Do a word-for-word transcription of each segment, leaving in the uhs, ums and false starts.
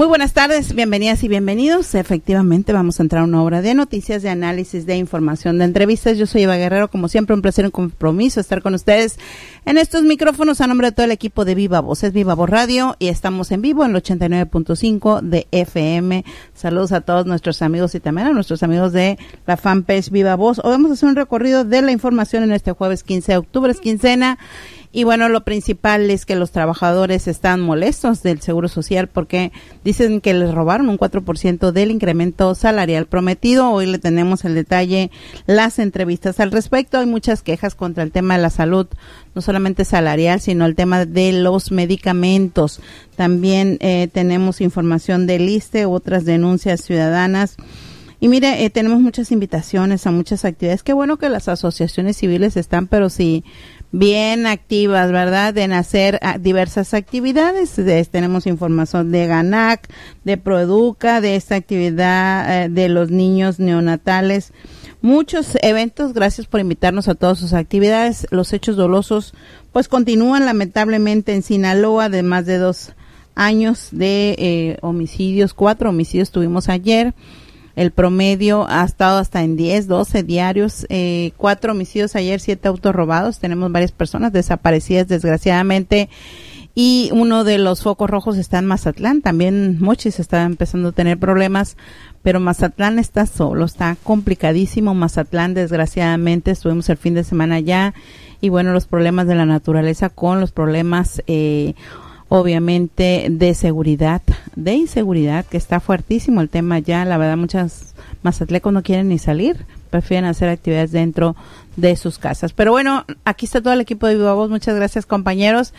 Muy buenas tardes, bienvenidas y bienvenidos. Efectivamente, vamos a entrar a una hora de noticias, de análisis, de información, de entrevistas. Yo soy Eva Guerrero, como siempre, un placer y un compromiso estar con ustedes en estos micrófonos a nombre de todo el equipo de Viva Voz. Es Viva Voz Radio y estamos en vivo en el ochenta y nueve punto cinco de F M. Saludos a todos nuestros amigos y también a nuestros amigos de la fanpage Viva Voz. Hoy vamos a hacer un recorrido de la información en este jueves quince de octubre, es quincena. Y bueno, lo principal es que los trabajadores están molestos del Seguro Social porque dicen que les robaron un cuatro por ciento del incremento salarial prometido. Hoy le tenemos el detalle, las entrevistas al respecto. Hay muchas quejas contra el tema de la salud, no solamente salarial, sino el tema de los medicamentos. También eh, tenemos información del I S S S T E, otras denuncias ciudadanas. Y mire, eh, tenemos muchas invitaciones a muchas actividades. Qué bueno que las asociaciones civiles están, pero sí, bien activas, ¿verdad? En hacer a, diversas actividades. De, tenemos información de GANAC, de Proeduca, de esta actividad eh, de los niños neonatales. Muchos eventos, gracias por invitarnos a todas sus actividades. Los hechos dolosos, pues continúan lamentablemente en Sinaloa, de más de dos años de eh, homicidios. Cuatro homicidios tuvimos ayer. El promedio ha estado hasta en diez, doce diarios, eh, cuatro homicidios ayer, siete autos robados. Tenemos varias personas desaparecidas, desgraciadamente. Y uno de los focos rojos está en Mazatlán. También Mochis está empezando a tener problemas, pero Mazatlán está solo, está complicadísimo. Mazatlán, desgraciadamente, estuvimos el fin de semana allá. Y bueno, los problemas de la naturaleza con los problemas, eh, obviamente de seguridad, de inseguridad, que está fuertísimo el tema ya. La verdad, muchas mazatlecos no quieren ni salir, prefieren hacer actividades dentro de sus casas. Pero bueno, aquí está todo el equipo de Viva Voz. Muchas gracias, compañeros.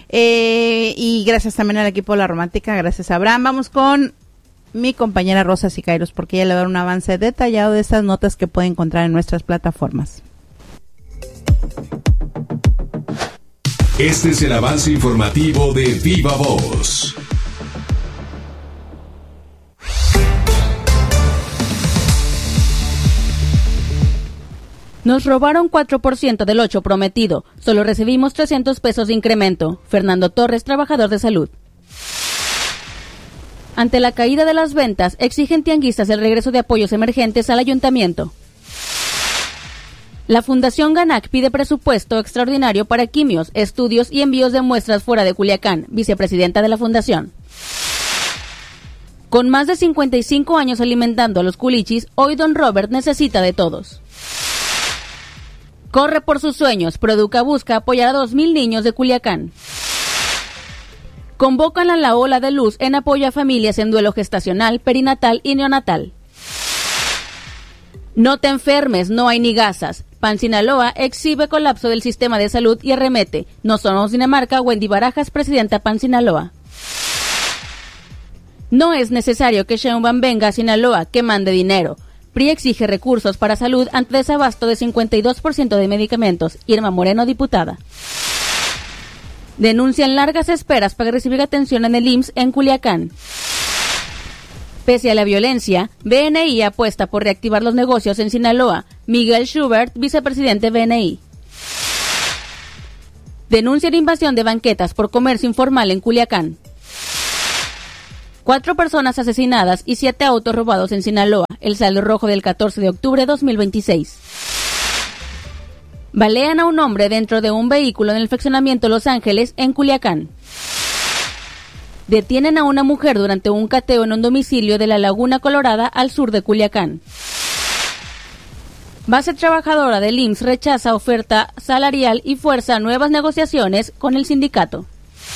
Eh, y gracias también al equipo de La Romántica. Gracias, Abraham. Vamos con mi compañera Rosa Sicairos, porque ella le va a dar un avance detallado de esas notas que puede encontrar en nuestras plataformas. Este es el avance informativo de Viva Voz. Nos robaron cuatro por ciento del ocho prometido. Solo recibimos trescientos pesos de incremento. Fernando Torres, trabajador de salud. Ante la caída de las ventas, exigen tianguistas el regreso de apoyos emergentes al ayuntamiento. La Fundación GANAC pide presupuesto extraordinario para quimios, estudios y envíos de muestras fuera de Culiacán, vicepresidenta de la Fundación. Con más de cincuenta y cinco años alimentando a los culichis, hoy don Robert necesita de todos. Corre por sus sueños, Proeduca busca apoyar a dos mil niños de Culiacán. Convocan a la ola de luz en apoyo a familias en duelo gestacional, perinatal y neonatal. No te enfermes, no hay ni gasas. PAN Sinaloa exhibe colapso del sistema de salud y arremete. No somos Dinamarca, Wendy Barajas, presidenta PAN Sinaloa. No es necesario que Sheinbaum venga a Sinaloa, que mande dinero. P R I exige recursos para salud ante desabasto de cincuenta y dos por ciento de medicamentos. Irma Moreno, diputada. Denuncian largas esperas para recibir atención en el I M S S en Culiacán. Pese a la violencia, B N I apuesta por reactivar los negocios en Sinaloa. Miguel Schubert, vicepresidente B N I. Denuncian invasión de banquetas por comercio informal en Culiacán. Cuatro personas asesinadas y siete autos robados en Sinaloa. El saldo rojo del catorce de octubre de dos mil veintiséis. Balean a un hombre dentro de un vehículo en el fraccionamiento Los Ángeles, en Culiacán. Detienen a una mujer durante un cateo en un domicilio de la Laguna Colorada, al sur de Culiacán. Base trabajadora del I M S S rechaza oferta salarial y fuerza nuevas negociaciones con el sindicato.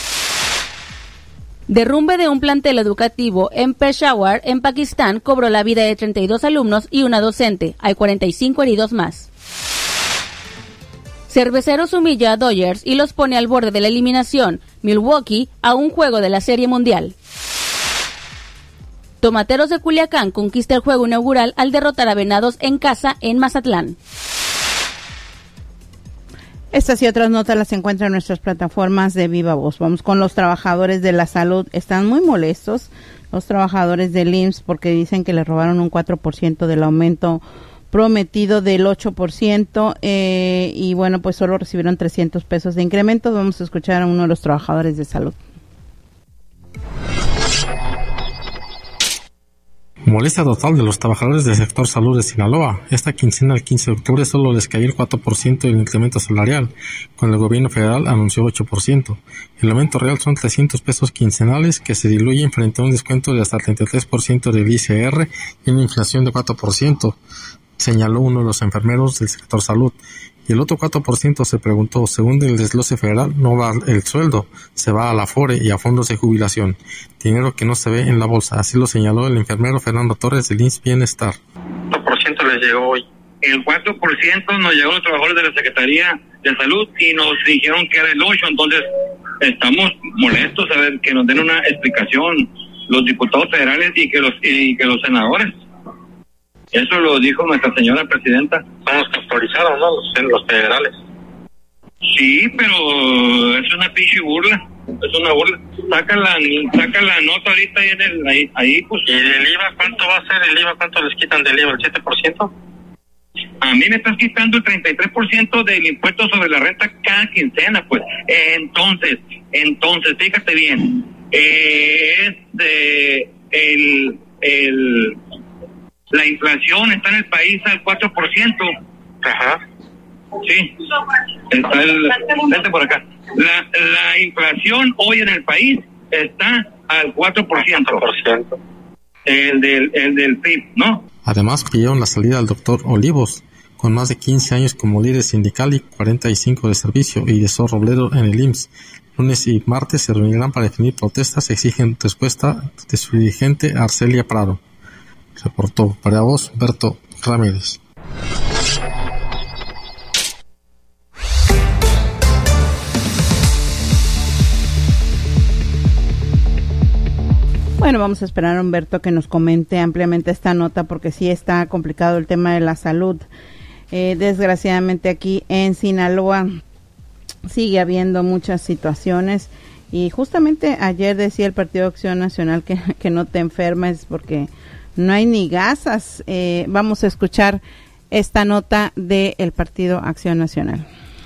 Derrumbe de un plantel educativo en Peshawar, en Pakistán, cobró la vida de treinta y dos alumnos y una docente. Hay cuarenta y cinco heridos más. Cerveceros humilla a Dodgers y los pone al borde de la eliminación. Milwaukee a un juego de la Serie Mundial. Tomateros de Culiacán conquista el juego inaugural al derrotar a Venados en casa en Mazatlán. Estas y otras notas las encuentran en nuestras plataformas de Viva Voz. Vamos con los trabajadores de la salud. Están muy molestos los trabajadores del I M S S porque dicen que les robaron un cuatro por ciento del aumento prometido del ocho por ciento eh, y bueno, pues solo recibieron trescientos pesos de incremento. Vamos a escuchar a uno de los trabajadores de salud. Molestia total de los trabajadores del sector salud de Sinaloa. Esta quincena, el quince de octubre, solo les cayó el cuatro por ciento del incremento salarial, cuando el gobierno federal anunció ocho por ciento. El aumento real son trescientos pesos quincenales que se diluyen frente a un descuento de hasta treinta y tres por ciento del I C R y una inflación de cuatro por ciento, señaló uno de los enfermeros del sector salud. Y el otro cuatro por ciento se preguntó, según el desglose federal, no va el sueldo, se va a la Afore y a fondos de jubilación, dinero que no se ve en la bolsa. Así lo señaló el enfermero Fernando Torres del I M S S Bienestar. cuatro por ciento les llegó hoy. El cuatro por ciento nos llegó a los trabajadores de la Secretaría de Salud y nos dijeron que era el ocho por ciento, entonces estamos molestos a ver que nos den una explicación los diputados federales y que los, y que los senadores. Eso lo dijo nuestra señora presidenta. Somos autorizados, ¿no? Los, los federales. Sí, pero es una pinche burla. Es una burla. Saca la, saca la nota ahorita ahí en el, ahí, ahí pues. ¿Y el I V A cuánto va a ser? ¿El I V A cuánto les quitan del I V A? ¿El siete por ciento? A mí me estás quitando el treinta y tres por ciento del impuesto sobre la renta cada quincena, pues. Entonces, entonces, fíjate bien. Eh, este, el, el, la inflación está en el país al cuatro por ciento. Ajá. Sí. Está el, vete por acá. La, la inflación hoy en el país está al cuatro por ciento. cuatro por ciento. El del, el del P I B, ¿no? Además, pidieron la salida del doctor Olivos, con más de quince años como líder sindical y cuarenta y cinco de servicio, y de Sor Robledo en el I M S S. Lunes y martes se reunirán para definir protestas. Exigen respuesta de su dirigente Arcelia Prado. Reportó para vos Berto Ramírez. Bueno, vamos a esperar a Humberto que nos comente ampliamente esta nota porque sí está complicado el tema de la salud. Eh, desgraciadamente aquí en Sinaloa sigue habiendo muchas situaciones y justamente ayer decía el Partido Acción Nacional que, que no te enfermes porque no hay ni gasas. Eh, vamos a escuchar esta nota del Partido Acción Nacional.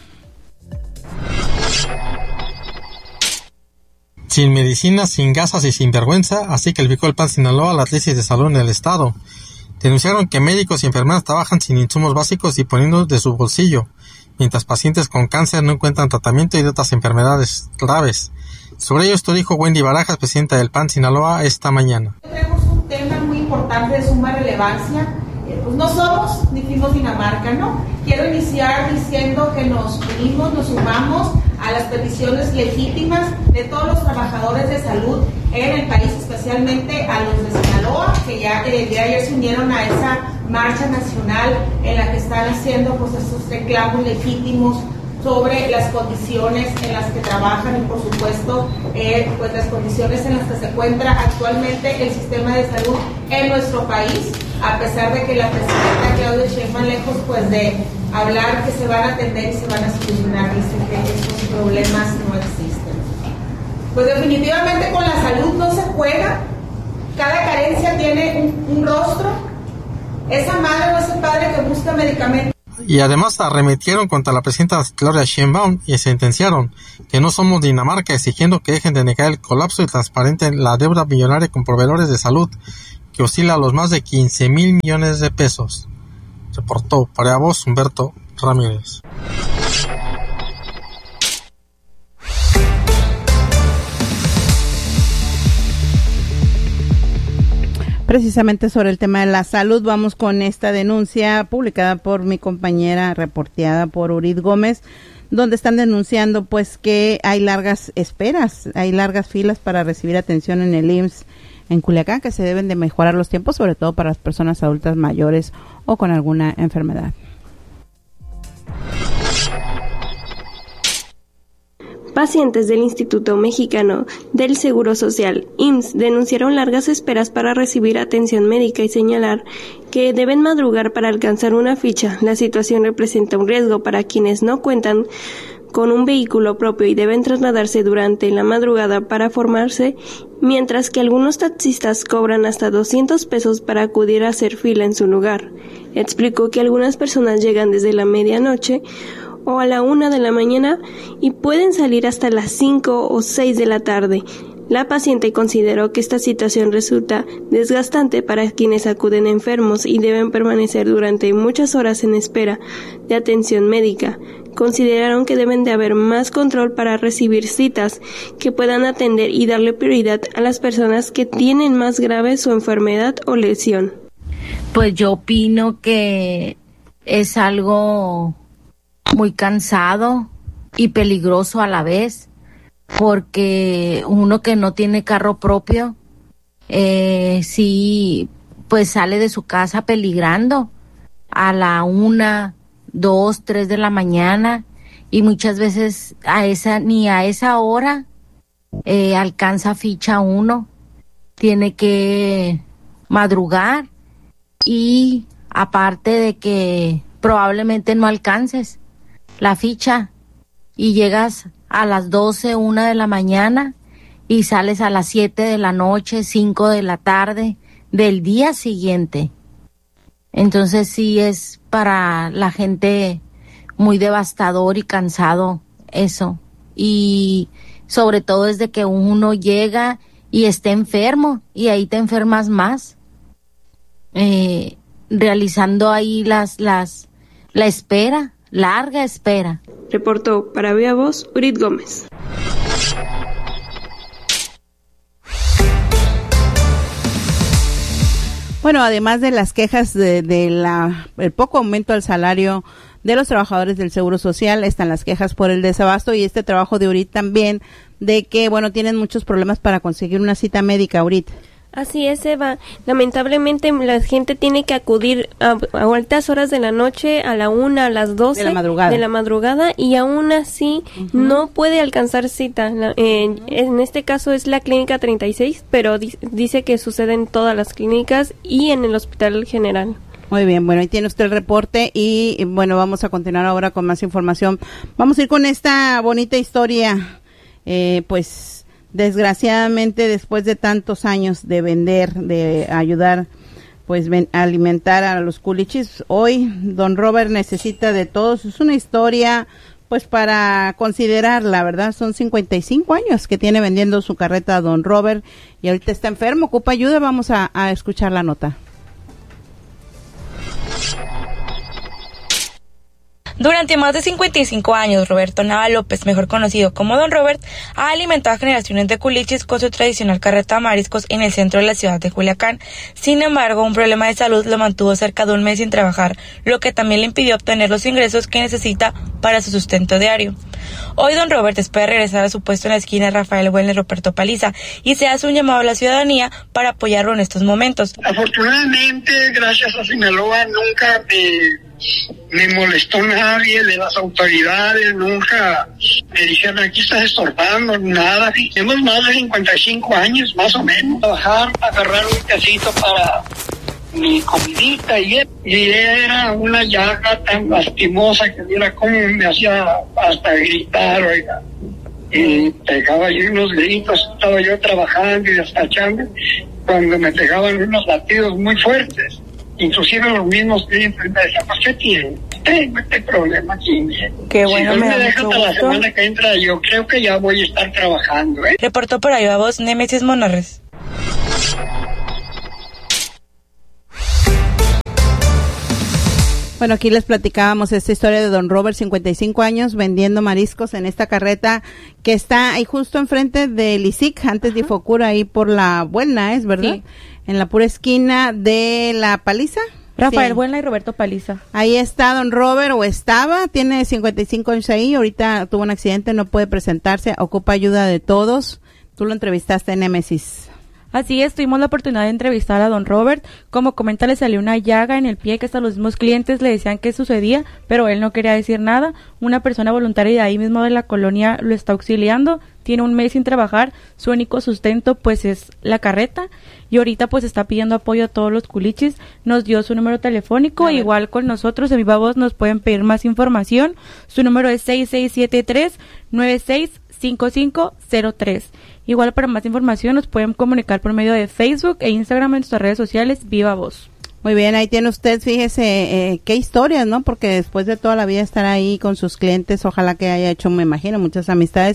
Sin medicinas, sin gasas y sin vergüenza, así calificó el P A N Sinaloa la crisis de salud en el estado. Denunciaron que médicos y enfermeras trabajan sin insumos básicos y poniendo de su bolsillo, mientras pacientes con cáncer no encuentran tratamiento y de otras enfermedades graves. Sobre ello esto dijo Wendy Barajas, presidenta del P A N Sinaloa, esta mañana. Tenemos un tema muy importante de suma relevancia. Eh, pues no somos ni fuimos Dinamarca, ¿no? Quiero iniciar diciendo que nos unimos, nos sumamos a las peticiones legítimas de todos los trabajadores de salud en el país, especialmente a los de Sinaloa, que ya el día de ayer se unieron a esa marcha nacional en la que están haciendo pues esos reclamos legítimos sobre las condiciones en las que trabajan y por supuesto eh, pues las condiciones en las que se encuentra actualmente el sistema de salud en nuestro país, a pesar de que la presidenta Claudia Sheinbaum, lejos pues de hablar que se van a atender y se van a solucionar, dice que esos problemas no existen. Pues definitivamente con la salud no se juega, cada carencia tiene un, un rostro, esa madre o ese padre que busca medicamentos. Y además arremetieron contra la presidenta Claudia Sheinbaum y sentenciaron que no somos Dinamarca, exigiendo que dejen de negar el colapso y transparenten la deuda millonaria con proveedores de salud, que oscila a los más de quince mil millones de pesos. Reportó para vos Humberto Ramírez. Precisamente sobre el tema de la salud, vamos con esta denuncia publicada por mi compañera, reporteada por Urid Gómez, donde están denunciando pues que hay largas esperas, hay largas filas para recibir atención en el I M S S en Culiacán, que se deben de mejorar los tiempos, sobre todo para las personas adultas mayores o con alguna enfermedad. Pacientes del Instituto Mexicano del Seguro Social, I M S S, denunciaron largas esperas para recibir atención médica y señalar que deben madrugar para alcanzar una ficha. La situación representa un riesgo para quienes no cuentan con un vehículo propio y deben trasladarse durante la madrugada para formarse, mientras que algunos taxistas cobran hasta doscientos pesos para acudir a hacer fila en su lugar. Explicó que algunas personas llegan desde la medianoche o a la una de la mañana y pueden salir hasta las cinco o seis de la tarde. La paciente consideró que esta situación resulta desgastante para quienes acuden enfermos y deben permanecer durante muchas horas en espera de atención médica. Consideraron que deben de haber más control para recibir citas que puedan atender y darle prioridad a las personas que tienen más grave su enfermedad o lesión. Pues yo opino que es algo muy cansado y peligroso a la vez, porque uno que no tiene carro propio, eh, sí, pues sale de su casa peligrando a la una, dos, tres de la mañana, y muchas veces a esa ni a esa hora eh, alcanza ficha uno, tiene que madrugar, y aparte de que probablemente no alcances la ficha y llegas a las doce, una de la mañana y sales a las siete de la noche, cinco de la tarde del día siguiente. Entonces sí es para la gente muy devastador y cansado eso. Y sobre todo es de que uno llega y esté enfermo y ahí te enfermas más. Eh, realizando ahí las, las, la espera, larga espera. Reportó para Viva Voz, Urit Gómez. Bueno, además de las quejas de, de la el poco aumento al salario de los trabajadores del Seguro Social, están las quejas por el desabasto y este trabajo de Urit también, de que, bueno, tienen muchos problemas para conseguir una cita médica, Urit. Así es, Eva. Lamentablemente la gente tiene que acudir a, a altas horas de la noche, a la una, a las doce de la madrugada, de la madrugada y aún así uh-huh. no puede alcanzar cita. La, eh, uh-huh. En este caso es la clínica treinta y seis, pero di- dice que sucede en todas las clínicas y en el Hospital General. Muy bien, bueno, ahí tiene usted el reporte y bueno, vamos a continuar ahora con más información. Vamos a ir con esta bonita historia, eh, pues desgraciadamente después de tantos años de vender, de ayudar, pues ven, a alimentar a los culichis, hoy don Robert necesita de todos. Es una historia pues para considerar, la verdad, son cincuenta y cinco años que tiene vendiendo su carreta don Robert y ahorita está enfermo, ocupa ayuda. Vamos a, a escuchar la nota. Durante más de cincuenta y cinco años, Roberto Nava López, mejor conocido como Don Robert, ha alimentado a generaciones de culichis con su tradicional carreta de mariscos en el centro de la ciudad de Culiacán. Sin embargo, un problema de salud lo mantuvo cerca de un mes sin trabajar, lo que también le impidió obtener los ingresos que necesita para su sustento diario. Hoy Don Robert espera regresar a su puesto en la esquina Rafael Wellner Ruperto Paliza y se hace un llamado a la ciudadanía para apoyarlo en estos momentos. Afortunadamente, gracias a Sinaloa, nunca me... me molestó nadie de las autoridades, nunca me dijeron aquí estás estorbando, nada. Tenemos más de cincuenta y cinco años, más o menos. Trabajar, agarrar un casito para mi comidita y, y era una llaga tan lastimosa que mira cómo me hacía hasta gritar, oiga. Y pegaba yo unos gritos, estaba yo trabajando y despachando, cuando me pegaban unos latidos muy fuertes. Inclusive los mismos clientes me decían, pues, ¿qué tiene? Tengo este problema aquí. Qué bueno, si no me, me deja hasta la semana que entra, yo creo que ya voy a estar trabajando, ¿eh? Reportó por ahí a voz Némesis Monarres. Bueno, aquí les platicábamos esta historia de don Robert, cincuenta y cinco años, vendiendo mariscos en esta carreta que está ahí justo enfrente del I S I C, antes de Ifocura, ahí por la Buena, ¿es verdad? Sí. En la pura esquina de la Paliza. Rafael sí. Buena y Roberto Paliza. Ahí está don Robert, o estaba, tiene cincuenta y cinco años ahí, ahorita tuvo un accidente, no puede presentarse, ocupa ayuda de todos. Tú lo entrevistaste en Némesis. Así es, tuvimos la oportunidad de entrevistar a don Robert. Como comenta, le salió una llaga en el pie que hasta los mismos clientes le decían qué sucedía, pero él no quería decir nada. Una persona voluntaria de ahí mismo de la colonia lo está auxiliando. Tiene un mes sin trabajar, su único sustento pues es la carreta y ahorita pues está pidiendo apoyo a todos los culichis. Nos dio su número telefónico, igual con nosotros en Viva Voz nos pueden pedir más información. Su número es seis seis siete tres nueve seis cinco cinco cero tres. Igual para más información nos pueden comunicar por medio de Facebook e Instagram en nuestras redes sociales Viva Voz. Muy bien, ahí tiene usted, fíjese, eh, qué historias, ¿no? Porque después de toda la vida estar ahí con sus clientes, ojalá que haya hecho, me imagino, muchas amistades,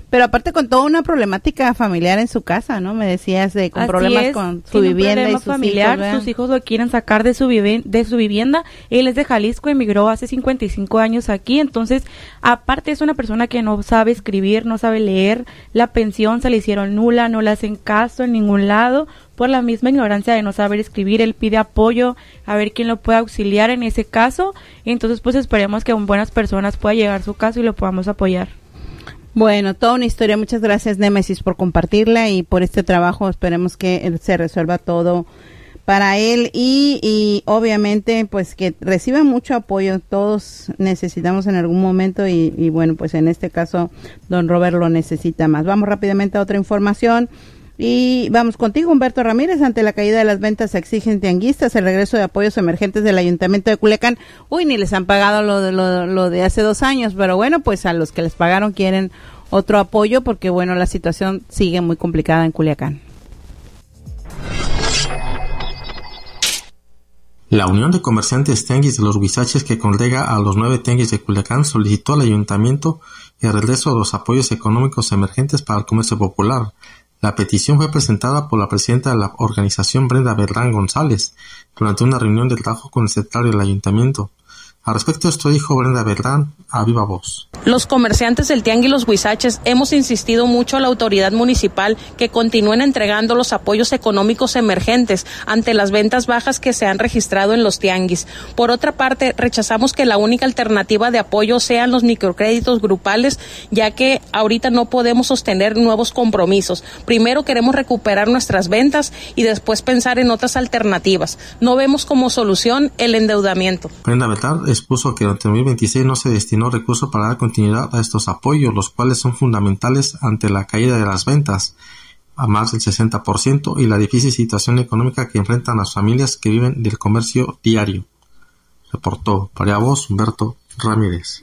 Pero aparte con toda una problemática familiar en su casa, ¿no? Me decías de con Así problemas es, con su vivienda y sus familiar, hijos, sus hijos lo quieren sacar de su vivi- de su vivienda. Él es de Jalisco, emigró hace cincuenta y cinco años aquí, entonces aparte es una persona que no sabe escribir, no sabe leer, la pensión se le hicieron nula, no le hacen caso en ningún lado por la misma ignorancia de no saber escribir. Él pide apoyo, a ver quién lo puede auxiliar en ese caso, y entonces pues esperemos que con buenas personas pueda llegar su caso y lo podamos apoyar. Bueno, toda una historia. Muchas gracias, Némesis, por compartirla y por este trabajo. Esperemos que se resuelva todo para él y, y obviamente pues que reciba mucho apoyo. Todos necesitamos en algún momento y, y bueno, pues en este caso don Robert lo necesita más. Vamos rápidamente a otra información. Y vamos contigo, Humberto Ramírez. Ante la caída de las ventas exigen tianguistas el regreso de apoyos emergentes del Ayuntamiento de Culiacán. Uy, ni les han pagado lo de, lo, lo de hace dos años, pero bueno, pues a los que les pagaron quieren otro apoyo porque bueno, la situación sigue muy complicada en Culiacán. La Unión de Comerciantes Tianguis de los Huizaches, que congrega a los nueve tianguis de Culiacán, solicitó al Ayuntamiento el regreso de los apoyos económicos emergentes para el comercio popular. La petición fue presentada por la presidenta de la organización, Brenda Beltrán González, durante una reunión de trabajo con el secretario del ayuntamiento. Al respecto, esto dijo Brenda Beltrán a viva voz. Los comerciantes del Tianguis Los Huizaches hemos insistido mucho a la autoridad municipal que continúen entregando los apoyos económicos emergentes ante las ventas bajas que se han registrado en los tianguis. Por otra parte, rechazamos que la única alternativa de apoyo sean los microcréditos grupales, ya que ahorita no podemos sostener nuevos compromisos. Primero queremos recuperar nuestras ventas y después pensar en otras alternativas. No vemos como solución el endeudamiento. Brenda Beltrán expuso que durante dos mil veintiséis no se destinó recursos para dar continuidad a estos apoyos, los cuales son fundamentales ante la caída de las ventas a más del sesenta por ciento y la difícil situación económica que enfrentan las familias que viven del comercio diario. Reportó para voz Humberto Ramírez.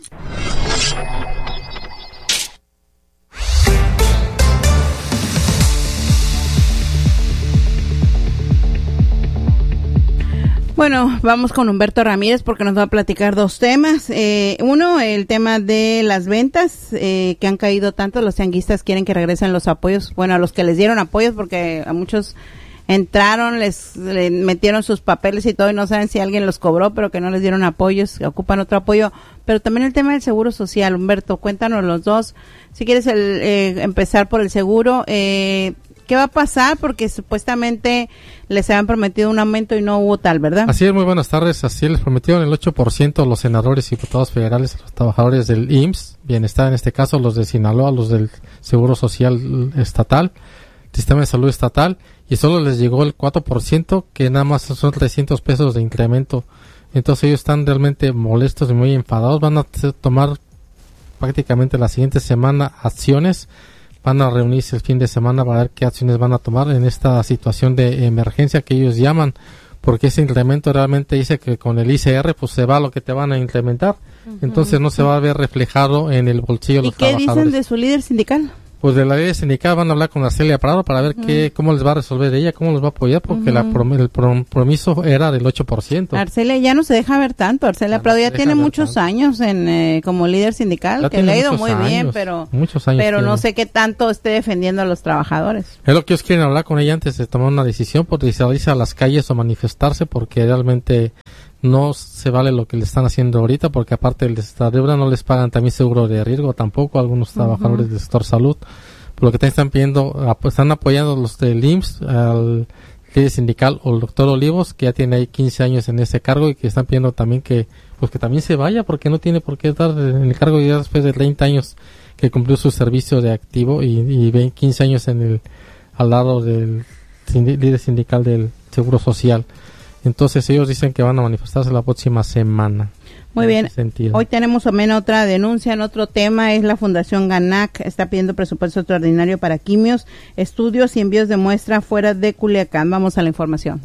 Bueno, vamos con Humberto Ramírez porque nos va a platicar dos temas. Eh, uno, el tema de las ventas eh, que han caído tanto. Los tianguistas quieren que regresen los apoyos. Bueno, a los que les dieron apoyos porque a muchos entraron, les, les metieron sus papeles y todo y no saben si alguien los cobró, pero que no les dieron apoyos, que ocupan otro apoyo. Pero también el tema del seguro social. Humberto, cuéntanos los dos. Si quieres el, eh, empezar por el seguro, eh, ¿qué va a pasar? Porque supuestamente les habían prometido un aumento y no hubo tal, ¿verdad? Así es, muy buenas tardes. Así les prometieron el ocho por ciento a los senadores y diputados federales, a los trabajadores del I M S S, Bienestar en este caso, los de Sinaloa, los del Seguro Social Estatal, Sistema de Salud Estatal, y solo les llegó el cuatro por ciento, que nada más son trescientos pesos de incremento. Entonces ellos están realmente molestos y muy enfadados. Van a tomar prácticamente la siguiente semana acciones. Van a reunirse el fin de semana para ver qué acciones van a tomar en esta situación de emergencia que ellos llaman, porque ese incremento realmente dice que con el I C R pues se va lo que te van a incrementar, uh-huh. Entonces no se va a ver reflejado en el bolsillo de los trabajadores. ¿Y qué dicen de su líder sindical? Pues de la ley sindical van a hablar con Arcelia Prado para ver uh-huh. qué, cómo les va a resolver ella, cómo les va a apoyar, porque uh-huh. la prom- el compromiso era del ocho por ciento. Arcelia ya no se deja ver tanto. Arcelia ya Prado no ya tiene muchos tanto. años en eh, como líder sindical, ya que le ha ido muy años, bien, pero muchos años pero tiene. No sé qué tanto esté defendiendo a los trabajadores. Es lo que ellos quieren hablar con ella antes de tomar una decisión, porque salirse a las calles o manifestarse, porque realmente no se vale lo que le están haciendo ahorita, porque aparte de esta deuda no les pagan también seguro de riesgo tampoco a algunos trabajadores uh-huh. del sector salud. Por lo que están pidiendo, están apoyando los del I M S S, al líder sindical o el doctor Olivos, que ya tiene ahí quince años en ese cargo, y que están pidiendo también que pues que también se vaya, porque no tiene por qué estar en el cargo ya después de treinta años que cumplió su servicio de activo y, y quince años en el al lado del sindi- líder sindical del Seguro Social. Entonces ellos dicen que van a manifestarse la próxima semana. Muy bien, hoy tenemos también otra denuncia en otro tema, es la Fundación GANAC, está pidiendo presupuesto extraordinario para quimios, estudios y envíos de muestra fuera de Culiacán. Vamos a la información.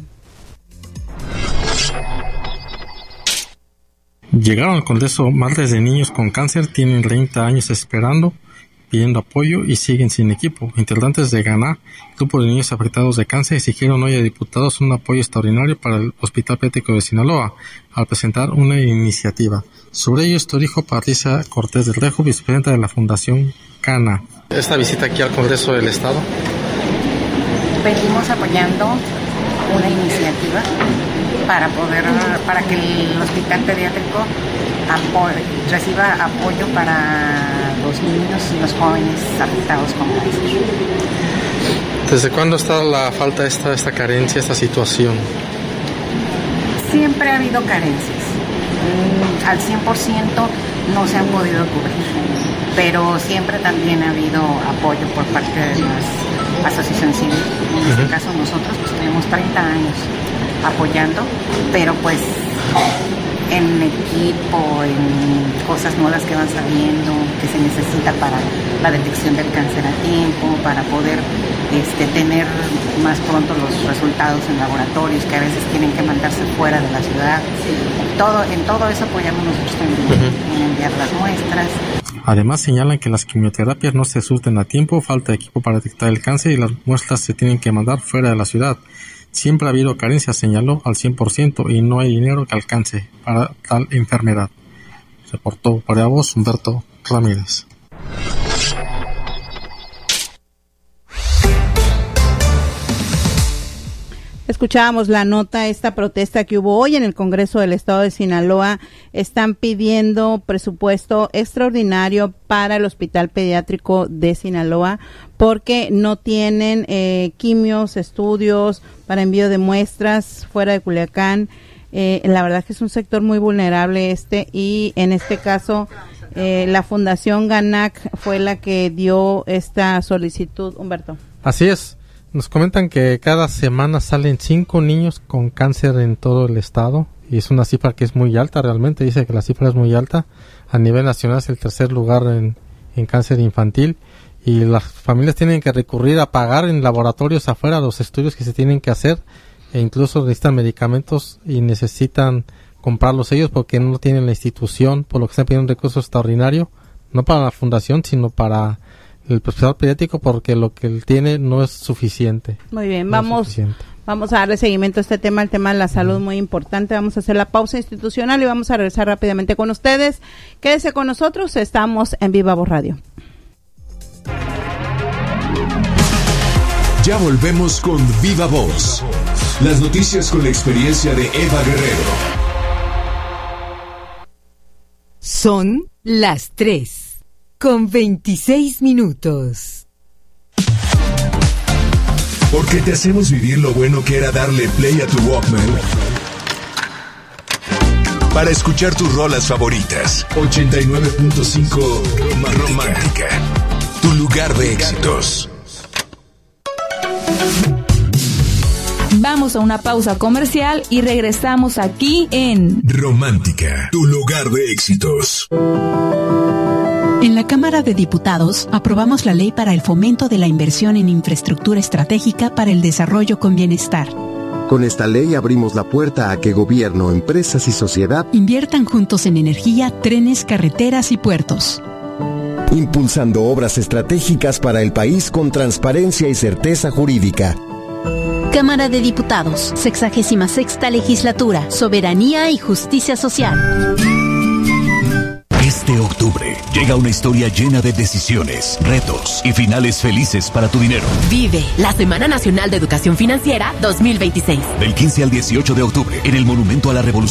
Llegaron al Congreso madres de niños con cáncer, tienen treinta años esperando pidiendo apoyo y siguen sin equipo. Integrantes de GANA, grupo de niños afectados de cáncer, exigieron hoy a diputados un apoyo extraordinario para el Hospital Pediátrico de Sinaloa al presentar una iniciativa. Sobre ello esto dijo Patricia Cortés del Rejo, vicepresidenta de la Fundación GANA. Esta visita aquí al Congreso del Estado. Venimos apoyando una iniciativa para poder, para que el Hospital Pediátrico apoyo, reciba apoyo para los niños y los jóvenes afectados con cáncer. ¿Desde cuándo está la falta esta, esta carencia, esta situación? Siempre ha habido carencias. Al cien por ciento no se han podido cubrir, pero siempre también ha habido apoyo por parte de las asociaciones civiles. En este caso nosotros pues tenemos treinta años apoyando, pero pues en equipo, en cosas nuevas que van saliendo, que se necesita para la detección del cáncer a tiempo, para poder este, tener más pronto los resultados en laboratorios, que a veces tienen que mandarse fuera de la ciudad. Todo, en todo eso apoyamos nosotros también, uh-huh. en enviar las muestras. Además señalan que las quimioterapias no se surten a tiempo, falta equipo para detectar el cáncer y las muestras se tienen que mandar fuera de la ciudad. Siempre ha habido carencia, señaló, al cien por ciento y no hay dinero que alcance para tal enfermedad. Reportó para voz Humberto Ramírez. Escuchábamos la nota, esta protesta que hubo hoy en el Congreso del Estado de Sinaloa. Están pidiendo presupuesto extraordinario para el Hospital Pediátrico de Sinaloa porque no tienen eh, quimios, estudios para envío de muestras fuera de Culiacán. Eh, la verdad que es un sector muy vulnerable este y en este caso eh, la Fundación GANAC fue la que dio esta solicitud. Humberto. Así es. Nos comentan que cada semana salen cinco niños con cáncer en todo el estado y es una cifra que es muy alta realmente, dice que la cifra es muy alta. A nivel nacional es el tercer lugar en, en cáncer infantil y las familias tienen que recurrir a pagar en laboratorios afuera los estudios que se tienen que hacer e incluso necesitan medicamentos y necesitan comprarlos ellos porque no tienen la institución, por lo que están pidiendo un recurso extraordinario, no para la fundación sino para el hospital pediátrico porque lo que él tiene no es suficiente. Muy bien, no vamos vamos a darle seguimiento a este tema, el tema de la salud muy importante. Vamos a hacer la pausa institucional y vamos a regresar rápidamente con ustedes. Quédese con nosotros, estamos en Viva Voz Radio. Ya volvemos con Viva Voz. Las noticias con la experiencia de Eva Guerrero. Son las tres. Con veintiséis minutos. Porque te hacemos vivir lo bueno que era darle play a tu Walkman para escuchar tus rolas favoritas. ochenta y nueve punto cinco Romántica, tu lugar de éxitos. Vamos a una pausa comercial y regresamos aquí en Romántica, tu lugar de éxitos. En la Cámara de Diputados aprobamos la ley para el fomento de la inversión en infraestructura estratégica para el desarrollo con bienestar. Con esta ley abrimos la puerta a que gobierno, empresas y sociedad inviertan juntos en energía, trenes, carreteras y puertos. Impulsando obras estratégicas para el país con transparencia y certeza jurídica. Cámara de Diputados, sexagésima sexta legislatura, soberanía y justicia social. Este octubre llega una historia llena de decisiones, retos y finales felices para tu dinero. Vive la Semana Nacional de Educación Financiera dos mil veintiséis. Del quince al dieciocho de octubre en el Monumento a la Revolución.